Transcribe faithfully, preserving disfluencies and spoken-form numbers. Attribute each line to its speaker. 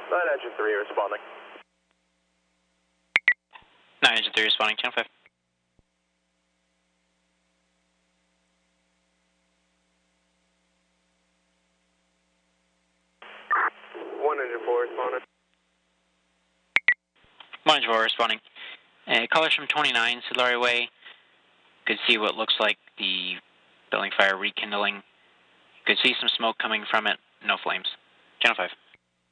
Speaker 1: nine Engine three responding.
Speaker 2: nine Engine three responding, channel five.
Speaker 1: one Engine four responding.
Speaker 2: one Engine four responding. Uh, callers from twenty-nine Silari Way. Could see what looks like the building fire rekindling. Could see some smoke coming from it, no flames. Channel five.